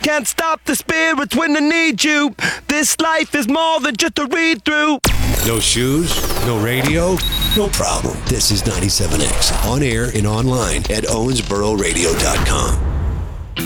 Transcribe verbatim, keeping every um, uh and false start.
Can't stop the spirits when they need you. This life is more than just a read-through. No shoes? No radio? No problem. This is ninety-seven X. On air and online at owensboro radio dot com.